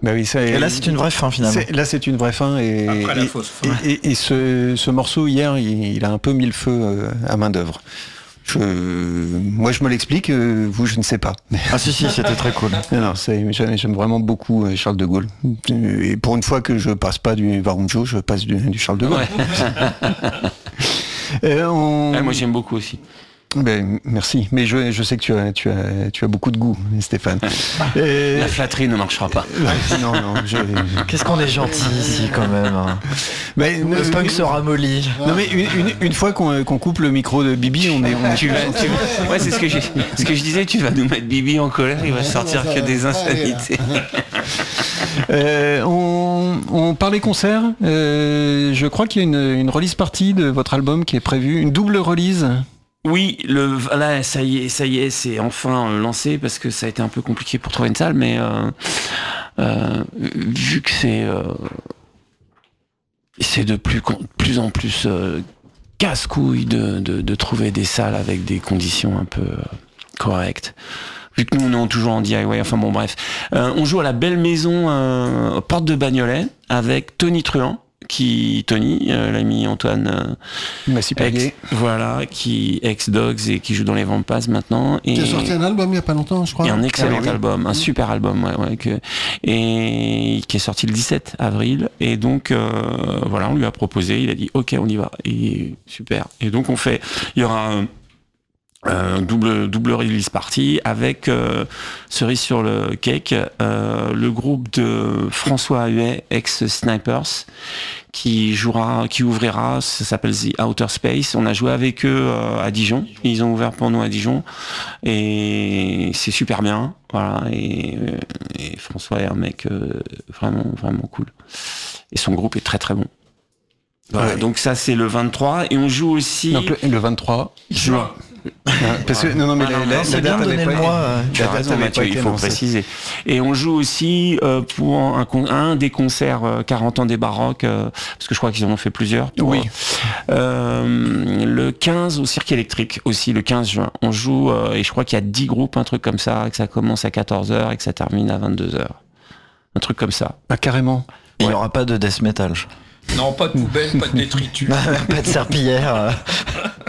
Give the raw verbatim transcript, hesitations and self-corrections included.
Bah oui, ça, et là, c'est une vraie fin, finalement. C'est, là, c'est une vraie fin. Et, Après la et, fausse fin. Et, et, et ce, ce morceau, hier, il, il a un peu mis le feu à main d'œuvre. Je, moi, je me l'explique, vous, je ne sais pas. Ah si, si, c'était très cool. Non, non, c'est, j'aime, j'aime vraiment beaucoup Charles de Gaulle. Et pour une fois que je passe pas du Varunjo, je passe du, du Charles de Gaulle. Ouais. on... ouais, moi, j'aime beaucoup aussi. Ben, merci, mais je, je sais que tu as, tu, as, tu as beaucoup de goût, Stéphane. Et... La flatterie ne marchera pas. non, non. Je... Qu'est-ce qu'on est gentil ici quand même. Hein. Ben, le punk se ramollit. Non mais une, une, une fois qu'on, qu'on coupe le micro de Bibi, on est. On est... Tu vas, tu vas... Ouais, c'est ce que, j'ai, ce que je disais. Tu vas nous mettre Bibi en colère, il va sortir que des insanités. Euh, on, on parlait concert. Euh, je crois qu'il y a une, une release party de votre album qui est prévue, une double release. Oui, le, là, ça y est, ça y est, c'est enfin euh, lancé parce que ça a été un peu compliqué pour trouver une salle, mais euh, euh, vu que c'est euh, c'est de plus, plus en plus euh, casse-couille de, de, de trouver des salles avec des conditions un peu euh, correctes. Vu que nous, on est toujours en D I Y, enfin bon, bref. Euh, on joue à la Belle Maison, euh, Porte de Bagnolet, avec Tony Truant. Qui Tony, euh, l'ami Antoine, euh, ex, voilà, qui ex Dogs et qui joue dans les Vampas maintenant. Et qui a sorti un album il y a pas longtemps, je crois. Et un excellent ah, oui. album, un super album, ouais, ouais, que, et qui est sorti le dix-sept avril. Et donc euh, voilà, on lui a proposé, il a dit OK, on y va. Et super. Et donc on fait, il y aura un Euh, double double release party avec euh, cerise sur le cake, euh, le groupe de François Huet, ex Snipers, qui jouera, qui ouvrira, ça s'appelle The Outer Space. On a joué avec eux euh, à Dijon, ils ont ouvert pour nous à Dijon et c'est super bien, voilà. Et, et François est un mec euh, vraiment vraiment cool et son groupe est très très bon. Voilà, ouais. Donc ça c'est le vingt-trois et on joue aussi. Donc le, le vingt-trois juin. Parce que non non mais ah, la, non, la, c'est bien donné le mois. Tu as raison Mathieu, il faut préciser. Et on joue aussi euh, pour un, un des concerts euh, quarante ans des Baroques, euh, parce que je crois qu'ils en ont fait plusieurs. Pour, oui. Euh, le quinze au Cirque électrique aussi, le quinze juin. On joue euh, et je crois qu'il y a dix groupes, un truc comme ça, que ça commence à quatorze heures et que ça termine à vingt-deux heures. Un truc comme ça. Ah carrément. Il n'y ouais. aura pas de death metal. Non, pas de poubelle, pas de détritus. Pas de serpillière.